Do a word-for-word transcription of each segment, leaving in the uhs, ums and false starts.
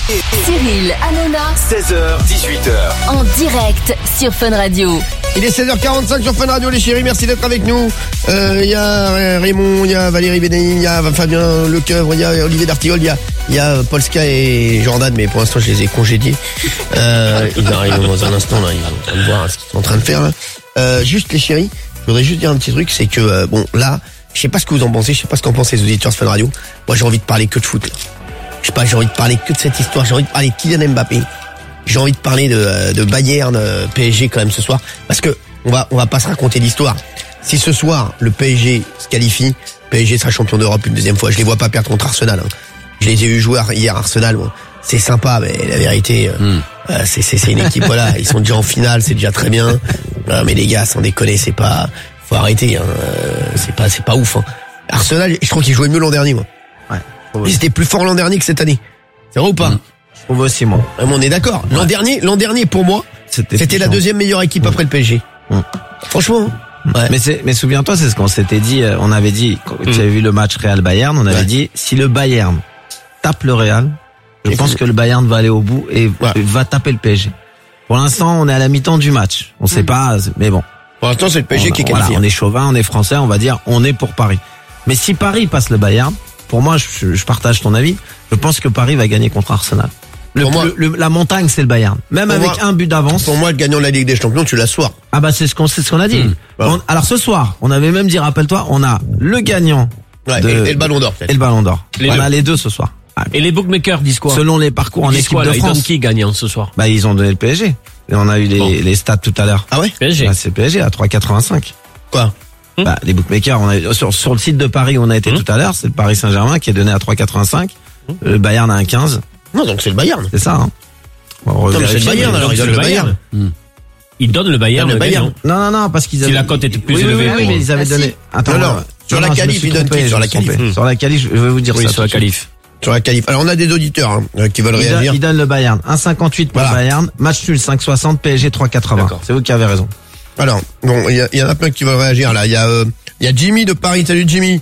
Cyril Hanouna, seize heures dix-huit heures. en direct sur Fun Radio. Il est seize heures quarante-cinq sur Fun Radio, les chéris, merci d'être avec nous. Il euh, y a Raymond, il y a Valérie Bédény, il y a Fabien Lecoeuvre, il y a Olivier D'Artigol, il y a, il y a Polska et Jordan, mais pour l'instant je les ai congédiés. Euh, ils arrivent dans un instant, là, ils sont en train de voir ce qu'ils sont en train de faire. Là. Euh, juste les chéris, je voudrais juste dire un petit truc, c'est que, euh, bon, là, je sais pas ce que vous en pensez, je sais pas ce qu'en pensent les auditeurs de Fun Radio. Moi j'ai envie de parler que de foot, là. Je sais pas, j'ai envie de parler que de cette histoire, j'ai envie de parler de Kylian Mbappé. J'ai envie de parler de, de Bayern, P S G quand même ce soir, parce que on va on va pas se raconter l'histoire. Si ce soir le P S G se qualifie, P S G sera champion d'Europe une deuxième fois. Je les vois pas perdre contre Arsenal. Hein. Je les ai eu jouer hier Arsenal. Bon, c'est sympa, mais la vérité, mm. euh, c'est c'est c'est une équipe voilà, ils sont déjà en finale, c'est déjà très bien. Euh, mais les gars, sans déconner, c'est pas, faut arrêter. Hein. Euh, c'est pas c'est pas ouf. Hein. Arsenal, je trouve qu'ils jouaient mieux l'an dernier, moi. Ouais. Ils étaient plus forts l'an dernier que cette année. C'est vrai ou pas? Mm. Je trouve aussi, moi. On est d'accord. L'an ouais. dernier, l'an dernier pour moi, c'était, c'était la deuxième meilleure équipe mmh. après le P S G. Mmh. Franchement. Ouais. Mais c'est, mais souviens-toi, c'est ce qu'on s'était dit. On avait dit, quand mmh. tu avais vu le match Real Bayern, on avait ouais. dit, si le Bayern tape le Real, je et pense que le Bayern va aller au bout et ouais. va taper le P S G. Pour l'instant, on est à la mi-temps du match. On mmh. sait pas, mais bon. Pour l'instant, c'est le P S G on, qui est qualifié. Voilà, on est chauvin, on est français, on va dire, on est pour Paris. Mais si Paris passe le Bayern, pour moi, je, je partage ton avis. Je pense que Paris va gagner contre Arsenal. Le, pour moi, le, le, la montagne, c'est le Bayern. Même avec moi, un but d'avance. Pour moi, le gagnant de la Ligue des Champions, tu l'assois. Ah bah c'est ce qu'on, c'est ce qu'on a dit. Mmh. On, alors ce soir, on avait même dit, rappelle-toi, on a le gagnant ouais, de, et, et le Ballon d'Or. Peut-être. Et le Ballon d'Or. Les on deux. a les deux ce soir. Ah, et les bookmakers disent quoi? Selon les parcours en équipe quoi, de là, France. Ils donnent qui gagnant ce soir? Bah ils ont donné le P S G. Et on a eu les, bon. les stats tout à l'heure. Ah ouais? P S G. Bah, c'est P S G à trois quatre-vingt-cinq. Quoi? Mmh. Bah les bookmakers, on a sur sur le site de Paris où on a été mmh. tout à l'heure, c'est le Paris Saint-Germain qui est donné à trois quatre-vingt-cinq. Mmh. Le Bayern à un quinze. Non, donc c'est le Bayern. C'est ça. Hein. Non, mais c'est le Bayern, alors ils donnent le Bayern. Bayern. Ils donnent le Bayern. Le Bayern. Non, non, non, parce qu'ils avaient. Si la cote était plus oui, élevée. Oui, oui, mais ils avaient donné. Attends, non, non. Sur la qualif, ils donnent qui? Sur la qualif. Sur la qualif, je vais vous dire ça. Sur la qualif. Sur la qualif. Alors on a des auditeurs hein, qui veulent ils réagir. Donnent, ils donnent le Bayern. un cinquante-huit pour voilà. le Bayern. Match nul cinq soixante, P S G trois quatre-vingts. D'accord. C'est vous qui avez raison. Alors, bon, il y, y en a plein qui veulent réagir là. Il y a, euh, il y a Jimmy de Paris. Salut Jimmy.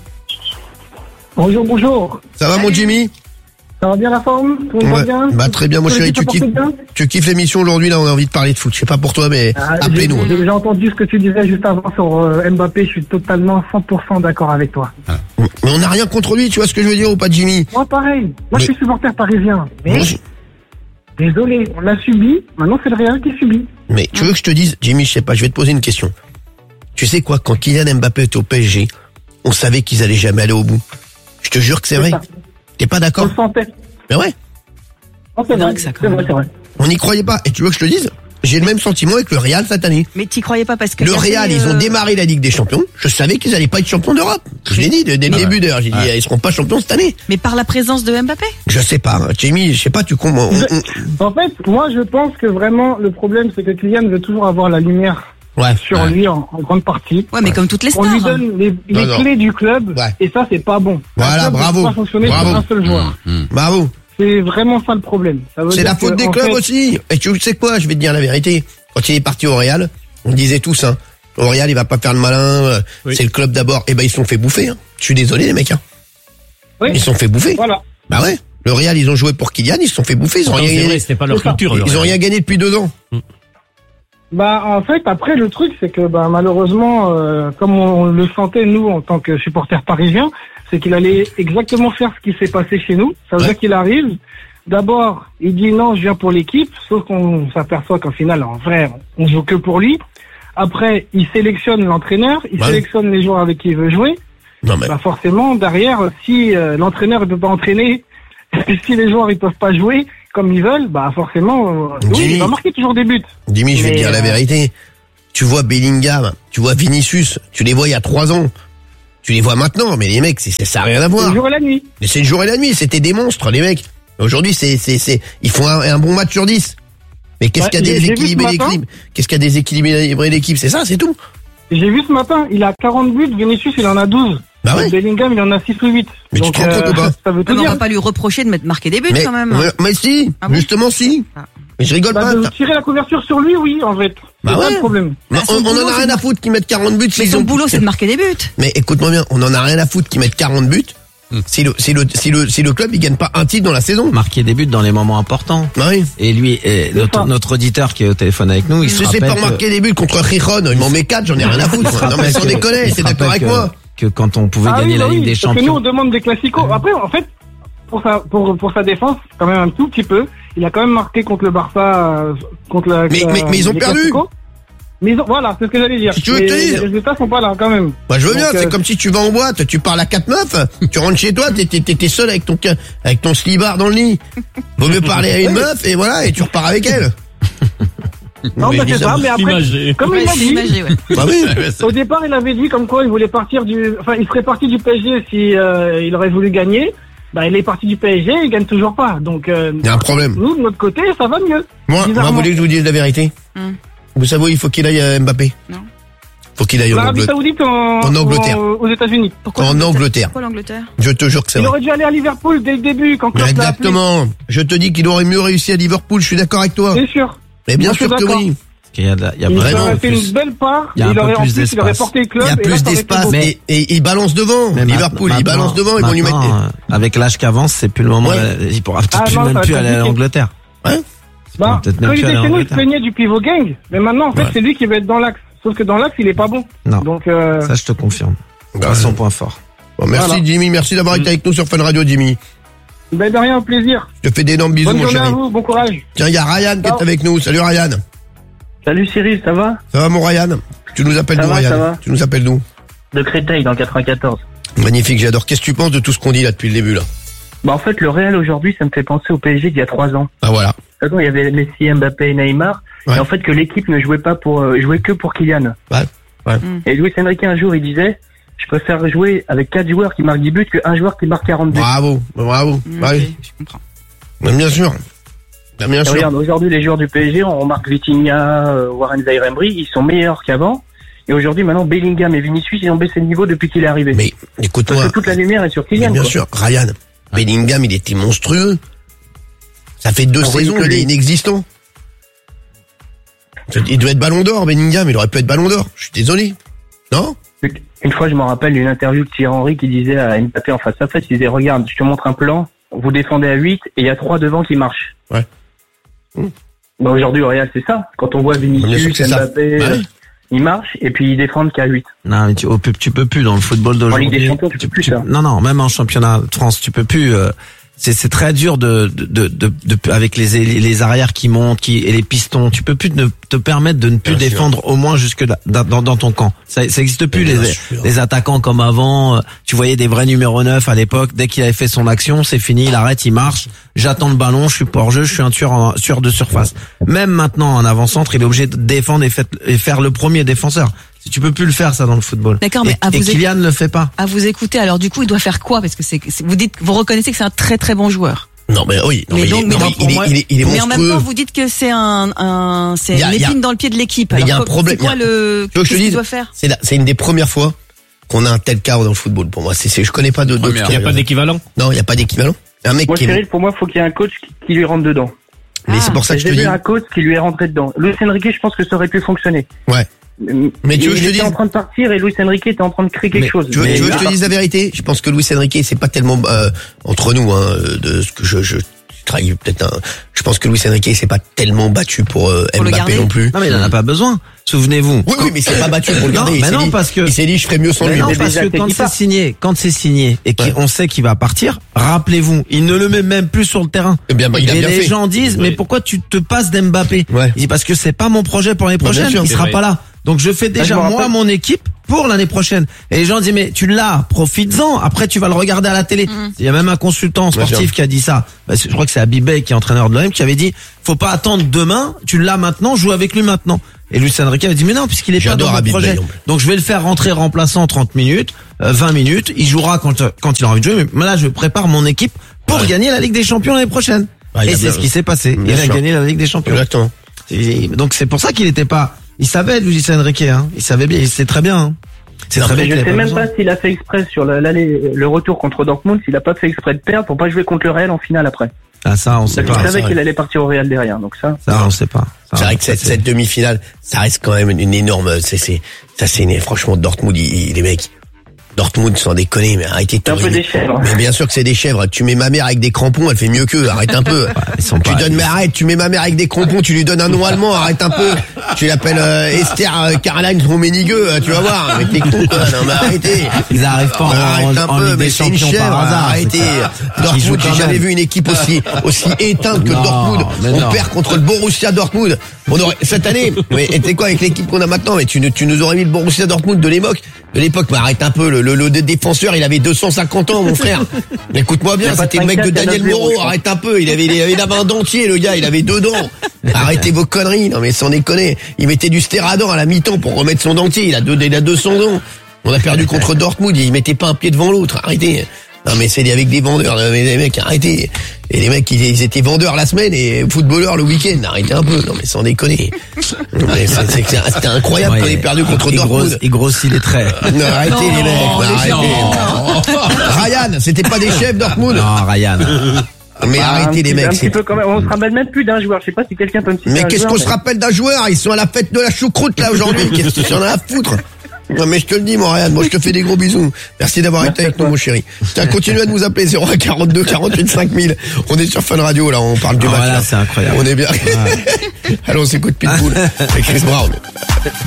Bonjour, bonjour. Ça va Salut. mon Jimmy? Ça va bien la forme? Tout le monde ouais. bien? Bah très bien mon chéri, tu kiffes, tu kiffes l'émission aujourd'hui là, on a envie de parler de foot. Je sais pas pour toi mais ah, appelez-nous. J'ai, j'ai entendu ce que tu disais juste avant sur euh, Mbappé, je suis totalement cent pour cent d'accord avec toi. Ah. Mais on n'a rien contre lui, tu vois ce que je veux dire ou pas Jimmy? Moi pareil, moi mais... je suis supporter parisien. Mais moi, je... désolé, on l'a subi, maintenant c'est le Real qui subit. Mais tu veux que je te dise, Jimmy, je sais pas, je vais te poser une question. Tu sais quoi, quand Kylian Mbappé était au P S G, on savait qu'ils allaient jamais aller au bout. Je te jure que c'est, c'est vrai. Ça. T'es pas d'accord? On le sentait. Mais ouais. Oh, c'est, vrai, ça, c'est vrai, c'est vrai. On n'y croyait pas. Et tu veux que je te dise? J'ai le même sentiment avec le Real cette année. Mais t'y croyais pas parce que... Le Real, euh... ils ont démarré la Ligue des Champions. Je savais qu'ils allaient pas être champions d'Europe. Je l'ai dit dès, dès le début d'ailleurs. J'ai dit, ouais. ils seront pas champions cette année. Mais par la présence de Mbappé? Je sais pas. Jamie, je sais pas, tu comprends. En fait, moi, je pense que vraiment, le problème, c'est que Kylian veut toujours avoir la lumière. Ouais, sur ouais. lui en, en grande partie. Ouais, mais comme toutes les stars. On lui donne les, les non, clés non. du club. Ouais. Et ça, c'est pas bon. Voilà, bravo. Ça peut pas fonctionner bravo. sur un seul joueur. Mmh, mmh. Bravo. C'est vraiment ça le problème. Ça veut c'est dire la faute que, des clubs fait... aussi. Et tu sais quoi, je vais te dire la vérité. Quand il est parti au Real, on disait tous, hein, au Real, il va pas faire le malin, euh, oui. c'est le club d'abord. Et ben, ils se sont fait bouffer, hein. Je suis désolé, les mecs, hein. Oui. Ils se sont fait bouffer. Voilà. Bah ouais. Le Real, ils ont joué pour Kylian, ils se sont fait bouffer, ils ont non, rien gagné. Vrai, c'était pas leur culture, Ils ont rien gagné depuis deux ans. Mmh. Bah, en fait, après, le truc, c'est que, bah, malheureusement, euh, comme on le sentait, nous, en tant que supporters parisiens, c'est qu'il allait exactement faire ce qui s'est passé chez nous. Ça veut ouais. dire qu'il arrive. D'abord, il dit non, je viens pour l'équipe, sauf qu'on s'aperçoit qu'en final, en vrai, on joue que pour lui. Après, il sélectionne l'entraîneur, il ouais. sélectionne les joueurs avec qui il veut jouer. Non, mais... Bah, forcément, derrière, si euh, l'entraîneur ne peut pas entraîner, et si les joueurs ils peuvent pas jouer comme ils veulent, bah forcément, euh, Jimmy, oui, il va marquer toujours des buts. Jimmy, je vais mais, te dire euh... la vérité. Tu vois Bellingham, tu vois Vinicius, tu les vois il y a trois ans. Tu les vois maintenant, mais les mecs, c'est, c'est, ça n'a rien à voir. C'est le jour et la nuit. Mais c'est le jour et la nuit, c'était des monstres, les mecs. Aujourd'hui, c'est, c'est, c'est, ils font un, un bon match sur dix. Mais qu'est-ce ouais, qu'il y a déséquilibré l'équipe? Qu'est-ce qu'il y a déséquilibré l'équipe? C'est ça, c'est tout. J'ai vu ce matin, il a quarante buts, Vinicius, il en a douze. Bah ouais. Bellingham, il en a six ou huit. Mais donc, tu te rends compte ou pas? Ça veut tout non, dire. On va pas lui reprocher de mettre marquer des buts mais, quand même. Mais, mais si, ah bon justement si. Ah. Mais je rigole bah, pas. De tirer la couverture sur lui, oui, en fait. Bah c'est ouais. pas le problème. Bah, on, on en a rien à foutre qu'ils mettent quarante buts. Mais son ont... boulot, c'est de marquer des buts. Mais écoute-moi bien, on en a rien à foutre qu'ils mettent quarante buts Si le, si le, si le, si le club, il gagne pas un titre dans la saison. Marquer des buts dans les moments importants. Oui. Et lui, et notre, notre auditeur qui est au téléphone avec nous, il se Je sais rappelle pas marquer des buts contre Rijon, il m'en met quatre, j'en ai rien à foutre. se Non mais rappelle sans que- déconner, il se t'es d'accord rappelle avec que- moi? que quand on pouvait Ah gagner oui, la bah Ligue oui, des parce que nous, on Champions. demande des classicos. Après, en fait, pour sa, pour, pour sa défense, quand même un tout petit peu, il a quand même marqué contre le Barça, euh, contre la, Mais- la- mais- mais ils ont les perdu. classicos. Mais ils ont, voilà, c'est ce que j'allais dire. Si tu veux Mais que je te dise. les résultats sont pas là, quand même. Bah je veux bien, Donc, c'est euh, comme si tu vas en boîte, tu parles à quatre meufs, tu rentres chez toi, t'es, t'es, t'es t'es seul avec ton, ca- avec ton slibard dans le lit. Vaut mieux parler à une meuf et voilà, et tu repars avec elle. Non, Mais bah, c'est ça, mais après, Imagé. comme il Ouais, l'a c'est dit, imagé, ouais. Bah oui. au départ, il avait dit comme quoi il voulait partir du, enfin, il serait parti du P S G si, euh, il aurait voulu gagner. Bah, il est parti du P S G, il gagne toujours pas. Donc, euh, Il y a un problème. nous, de notre côté, ça va mieux. Moi, moi, Bizarrement. vous voulez que je vous dise la vérité? Hmm. Vous savez, il faut qu'il aille à Mbappé. Non. Faut qu'il aille en L'Arabie Angleterre. Saoudite en, En Angleterre. en- aux États-Unis. Pourquoi En l'Angleterre Angleterre. Pourquoi l'Angleterre? Je te jure que c'est Il vrai. aurait dû aller à Liverpool dès le début quand Klopp l'a appelé. Exactement. Je te dis qu'il aurait mieux réussi à Liverpool, je suis d'accord avec toi. C'est sûr. Mais bien Moi, je sûr suis que d'accord. oui. Parce qu'il y a, de la- il y a Il vraiment aurait fait plus- une belle part. il y a un il peu aurait plus en plus, il aurait d'espace. porté le Il club. y a et là, plus ça aurait été d'espace beau. et, et, et il balance devant. Mais Liverpool, maintenant- il balance devant, ils vont lui mettre. maintenant, euh, avec l'âge qu'avance, c'est plus le moment. Ouais. euh, Il pourra peut-être Ah plus non, même ça va plus être aller à compliqué. l'Angleterre. Ouais. Bah, peut-être même quand il plus était aller en chez nous, il se Angleterre. plaignait du pivot gang. Mais maintenant, en fait, Ouais. c'est lui qui va être dans l'axe. Sauf que dans l'axe, il est pas bon. Non. Donc, euh, Ça, je te confirme. Bah, C'est son point fort. Bon, merci Voilà. Jimmy, merci d'avoir été avec nous sur Fun Radio, Jimmy. ben, de rien, au plaisir. Je te fais d'énormes bisous, Bonne mon journée à chéri. vous, bon courage. Tiens, il y a Ryan qui Ciao. est avec nous. Salut Ryan. Salut Cyril, ça va? Ça va mon Ryan? Tu nous appelles Ça d'où va, Ryan? ça va. Tu nous appelles d'où? De Créteil dans le quatre-vingt-quatorze. Magnifique, j'adore. Qu'est-ce que tu penses de tout ce qu'on dit là depuis le début là? Bah en fait, le Real aujourd'hui, ça me fait penser au P S G d'il y a trois ans. Ah voilà. Attends, il y avait Messi, Mbappé et Neymar. Ouais. Et en fait, que l'équipe ne jouait pas pour, euh, jouait que pour Kylian. Ouais. Ouais. Mm. Et Luis Enrique un jour, il disait, je préfère jouer avec quatre joueurs qui marquent dix buts qu'un joueur qui marque quarante buts. Bravo, bravo. Hmm, Ouais. ok, je comprends. Mais Bien sûr. Bien Et sûr. regarde, aujourd'hui, les joueurs du P S G, on remarque Vitinha, euh, Warren Zaïre-Emery, ils sont meilleurs qu'avant. Et aujourd'hui, maintenant, Bellingham et Vinicius, ils ont baissé de niveau depuis qu'il est arrivé. Mais écoute-moi. Parce que toute la lumière est sur Mais Kylian. bien quoi. sûr, Ryan. Bellingham, il était monstrueux. Ça fait deux On voyait saisons que qu'il est les- inexistant. Il doit être ballon d'or, Bellingham. Il aurait pu être ballon d'or. Je suis désolé. Non? Une fois, je me rappelle d'une interview de Thierry Henry qui disait à Mbappé en face à face, il disait, regarde, je te montre un plan, vous défendez à huit et il y a trois devant qui marchent. Ouais. Mmh. Bah, aujourd'hui, au Real, c'est ça. Quand on voit Bien sûr que Vinicius, c'est ça. Mbappé, Bah euh, oui. ils marchent et puis ils défendent qu'à huit. Non, mais tu, au pub, tu peux plus dans le football En d'aujourd'hui. Ligue des Champions, tu peux plus ça. Non, non, même en championnat de France, tu peux plus. euh, c'est c'est très dur de, de, de, de, de- avec les ailiers- les arrières qui montent, qui et les pistons. Tu peux plus ne, te permettre de ne plus Bien sûr. défendre au moins jusque là, dans, dans, dans ton camp. Ça, ça existe plus Bien les, sûr. les attaquants comme avant. euh, Tu voyais des vrais numéro neuf à l'époque. Dès qu'il avait fait son action, c'est fini. Il arrête, il marche. J'attends le ballon. Je suis pas hors jeu. Je suis un tueur en, tueur de surface. Même maintenant, en avant-centre, il est obligé de défendre et, fait, et faire le premier défenseur. Tu peux plus le faire ça dans le football. D'accord, mais et, à et vous Kylian ne le fait pas. À vous écouter, alors du coup, il doit faire quoi? Parce que c'est, c'est- vous dites, vous reconnaissez que c'est un très très bon joueur. Non, mais oui. Non, Mais mais, donc, il, est, mais non, donc, mais pour il, est, moi- il est, il est Mais en même monstrueux. temps, vous dites que c'est un, un c'est Il y a- une il y a- épine dans le pied de l'équipe. Mais il y a Alors, un co- problème, C'est quoi il y a- le, Tu veux que je te qu'est-ce qu'il dise doit faire? C'est la- c'est une des premières fois qu'on a un tel cadre dans le football. Pour moi, c'est, c'est je connais pas de. d'autres Il n'y a cas. pas d'équivalent. Non, il y a pas d'équivalent. Un mec Moi, qui est. Cyril, pour moi, il faut qu'il y ait un coach qui, qui lui rentre dedans. Mais Ah. c'est pour ça que je J'ai te vu dis. un coach qui lui est rentré dedans. Luis Enrique, je pense que ça aurait pu fonctionner. Ouais. Mais tu veux que il je te était dise- en train de partir et Luis Enrique était en train de créer quelque Mais chose. Tu veux, Mais tu veux que là, je te dise la vérité? Je pense que Luis Enrique, c'est pas tellement euh, entre nous, hein, de ce que je, je trahis peut-être un. Je pense que Luis Enrique s'est pas tellement battu pour, euh, Pour le Mbappé garder. non plus. Non mais il en a pas besoin. Souvenez-vous. Oui, oui, mais il s'est pas battu pour le Non, garder. Il mais s'est non, dit- parce que- il s'est dit, je ferais mieux sans Mais lui. non, mais parce déjà, que c'est quand qui c'est part. signé, quand c'est signé et qu'on Ouais. sait qu'il va partir, rappelez-vous, il ne le met même plus sur le terrain. Eh bien, bah, il a et bien les fait. gens disent, mais Oui. pourquoi tu te passes d'Mbappé? Ouais. Il dit parce que c'est pas mon projet pour l'année bien prochaine. sûr, il c'est sera vrai. pas là. Donc je fais déjà je me moi rappelle. mon équipe pour l'année prochaine. Et les gens disent mais tu l'as, profites-en. Après tu vas le regarder à la télé. Il y a même un consultant Bien sportif sûr. qui a dit ça. Bah, c'est- je crois que c'est Abibay qui est entraîneur de l'O M qui avait dit faut pas attendre demain. Tu l'as maintenant, joue avec lui maintenant. Et Luis Enrique avait dit mais non puisqu'il est pas J'adore dans mon Abibay, projet. en plus. Donc je vais le faire rentrer remplaçant trente minutes, euh, vingt minutes. Il jouera quand euh, quand il a envie de jouer. Mais là je prépare mon équipe pour Ouais. gagner la Ligue des Champions l'année prochaine. Ouais, il Et a c'est bien- ce qui s'est passé. Bien il a sûr. gagné la Ligue des Champions. Exactement. Et donc c'est pour ça qu'il était pas. Il savait Luis Enrique, hein. Il savait bien, il sait très bien. Hein. C'est Non, très bien je qu'il sais avait pas même besoin. pas s'il a fait exprès sur le, l'année- le retour contre Dortmund, s'il a pas fait exprès de perdre pour pas jouer contre le Real en finale après. Ah ça on sait Parce qu'il pas. savait ça, qu'il ouais. allait partir au Real derrière, donc ça. Ça on sait pas. Ça, C'est vrai que ça, cette, cette demi-finale, ça reste quand même une énorme. C'est, c'est, ça c'est une- franchement Dortmund, il, il- les mecs. Dortmund, sans déconner, mais arrêtez de C'est un peu tourner. des chèvres. Mais bien sûr que c'est des chèvres. Tu mets ma mère avec des crampons, elle fait mieux qu'eux. Arrête un peu. ils sont tu pas- donnes, mais arrête. Tu mets ma mère avec des crampons, tu lui donnes un nom allemand. Arrête un peu. Tu l'appelles euh, Esther euh, Caroline Roménigueux. euh, Tu vas voir. Mais t'es con, quoi. Non, mais arrêtez. Ils arrivent pas en, Arrête un en peu, Ligue mais des c'est une Champions chèvre. par hasard. Arrêtez. c'est ça. Ils Dortmund, jouent j'ai quand jamais même. vu une équipe aussi aussi éteinte que Non, Dortmund. mais On non. perd contre le Borussia Dortmund. On aurait cette année. Mais et t'es quoi avec l'équipe qu'on a maintenant? Mais tu, nous- tu nous aurais mis le Borussia Dortmund de l'époque. De l'époque, mais arrête un peu. Le, le, le défenseur, il avait deux cent cinquante ans, mon frère. Écoute-moi bien, Il y a pas c'était le mec de cinq quatre, Daniel il y en a Moreau. zéro, je Arrête un peu. Il avait, il avait, il avait un dentier, le gars. Il avait deux dents. Arrêtez vos conneries. Non mais sans déconner. Il mettait du stéradon à la mi-temps pour remettre son dentier. Il a deux, il a deux cents dents. On a perdu contre Dortmund. Il mettait pas un pied devant l'autre. Arrêtez. Non mais c'est avec des vendeurs, mais les mecs, arrêtez. Et les mecs, ils, ils étaient vendeurs la semaine et footballeurs le week-end. Arrêtez un peu. Non mais sans déconner. Non, mais c'est- c'est- c'est- C'était incroyable Ouais, qu'on ait perdu contre il Dortmund. grossit, il grossit les traits. Non, arrêtez les mecs. Non, bah, les arrêtez. Ryan, c'était pas des chefs Dortmund. Non, Ryan. Mais Ah, un arrêtez les petit- mecs. Un c'est- petit peu quand même. On se rappelle même plus d'un joueur. Je sais pas si quelqu'un peut me citer Mais un qu'est-ce joueur, qu'on se mais- rappelle d'un joueur? Ils sont à la fête de la choucroute là aujourd'hui. Qu'est-ce que tu en as à foutre? Non mais je te le dis mon Ryan, moi je te fais des gros bisous. Merci d'avoir Merci été à avec nous toi. mon chéri. Tiens, continue à nous appeler zéro un quarante-deux quarante-huit cinq mille. On est sur Fun Radio là, on parle du Ah, match. voilà, là. c'est incroyable. On est bien. Allons, on s'écoute Pitbull avec Chris Brown.